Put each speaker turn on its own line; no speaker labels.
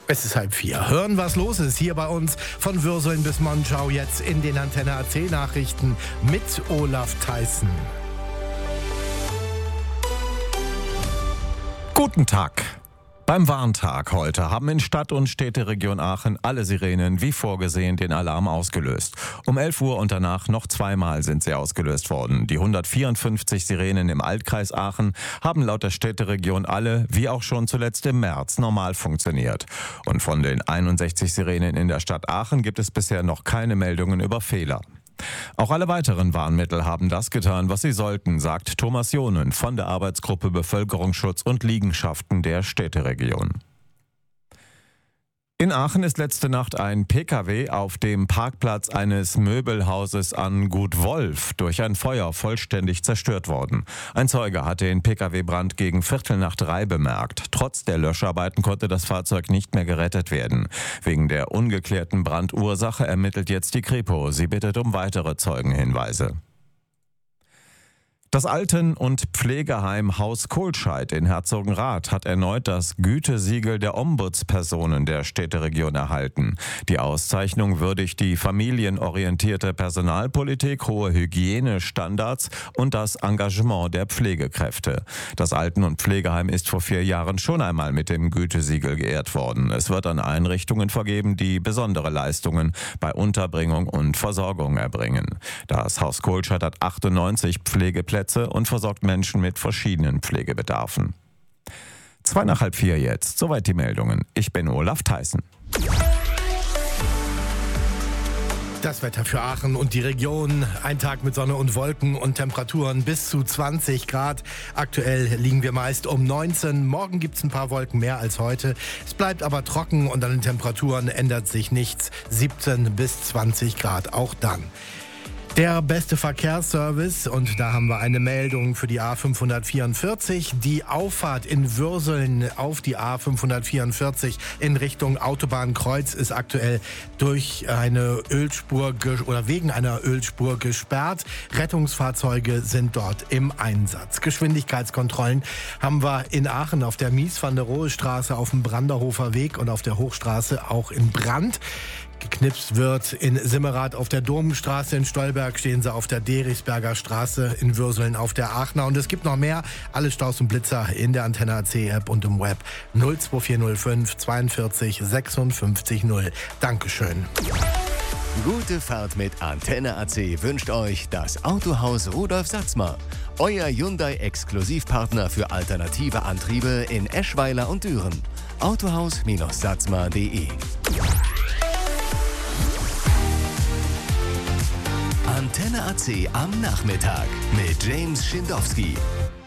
Es ist 3:30. Hören, was los ist hier bei uns von Würseln bis Monschau, jetzt in den Antenne AC Nachrichten mit Olaf Theissen.
Guten Tag. Beim Warntag heute haben in Stadt- und Städteregion Aachen alle Sirenen wie vorgesehen den Alarm ausgelöst. Um 11 Uhr und danach noch zweimal sind sie ausgelöst worden. Die 154 Sirenen im Altkreis Aachen haben laut der Städteregion alle, wie auch schon zuletzt im März, normal funktioniert. Und von den 61 Sirenen in der Stadt Aachen gibt es bisher noch keine Meldungen über Fehler. Auch alle weiteren Warnmittel haben das getan, was sie sollten, sagt Thomas Johnen von der Arbeitsgruppe Bevölkerungsschutz und Liegenschaften der Städteregion. In Aachen ist letzte Nacht ein Pkw auf dem Parkplatz eines Möbelhauses an Gut Wolf durch ein Feuer vollständig zerstört worden. Ein Zeuge hatte den Pkw-Brand gegen 2:45 bemerkt. Trotz der Löscharbeiten konnte das Fahrzeug nicht mehr gerettet werden. Wegen der ungeklärten Brandursache ermittelt jetzt die Kripo. Sie bittet um weitere Zeugenhinweise. Das Alten- und Pflegeheim Haus Kohlscheid in Herzogenrath hat erneut das Gütesiegel der Ombudspersonen der Städteregion erhalten. Die Auszeichnung würdigt die familienorientierte Personalpolitik, hohe Hygienestandards und das Engagement der Pflegekräfte. Das Alten- und Pflegeheim ist vor 4 Jahren schon einmal mit dem Gütesiegel geehrt worden. Es wird an Einrichtungen vergeben, die besondere Leistungen bei Unterbringung und Versorgung erbringen. Das Haus Kohlscheid hat 98 Pflegeplätze und versorgt Menschen mit verschiedenen Pflegebedarfen. 3:03 jetzt. Soweit die Meldungen. Ich bin Olaf Theissen.
Das Wetter für Aachen und die Region. Ein Tag mit Sonne und Wolken und Temperaturen bis zu 20 Grad. Aktuell liegen wir meist um 19. Morgen gibt es ein paar Wolken mehr als heute. Es bleibt aber trocken und an den Temperaturen ändert sich nichts. 17 bis 20 Grad auch dann. Der beste Verkehrsservice, und da haben wir eine Meldung für die A544. Die Auffahrt in Würseln auf die A544 in Richtung Autobahnkreuz ist aktuell durch eine Ölspur oder wegen einer Ölspur gesperrt. Rettungsfahrzeuge sind dort im Einsatz. Geschwindigkeitskontrollen haben wir in Aachen auf der Mies-van-der-Rohe-Straße, auf dem Branderhofer Weg und auf der Hochstraße auch in Brand. Geknipst wird in Simmerath auf der Domstraße, in Stolberg stehen sie auf der Derichsberger Straße, in Würseln auf der Aachener. Und es gibt noch mehr, alle Staus und Blitzer in der Antenne AC-App und im Web 02405 42 56 0. Dankeschön.
Gute Fahrt mit Antenne AC wünscht euch das Autohaus Rudolf Satzmer. Euer Hyundai-Exklusivpartner für alternative Antriebe in Eschweiler und Düren. Autohaus-satzmer.de. Antenne AC am Nachmittag mit James Schindowski.